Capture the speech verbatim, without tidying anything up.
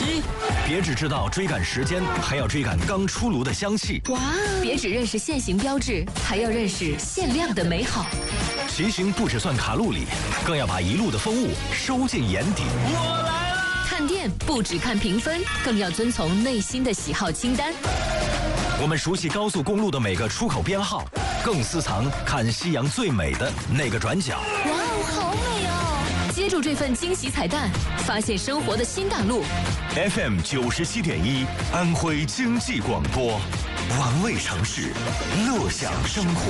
嘿，别只知道追赶时间，还要追赶刚出炉的香气。 哇！别只认识限行标志，还要认识限量的美好。 骑行不只算卡路里，更要把一路的风物收进眼底。 我来了！ 看店不只看评分，更要遵从内心的喜好清单。 我们熟悉高速公路的每个出口编号，更私藏看夕阳最美的那个转角。 哇哦，好美哦！接住这份惊喜彩蛋，发现生活的新大陆。 F M 九十七点一，安徽经济广播，玩味城市，乐享生活。